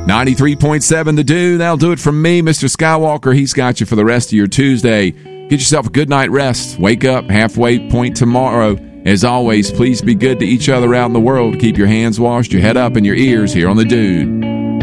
93.7 The Dude. That'll do it from me, Mr. Skywalker. He's got you for the rest of your Tuesday. Get yourself a good night rest. Wake up halfway point tomorrow. As always, please be good to each other out in the world. Keep your hands washed, your head up, and your ears here on The Dude.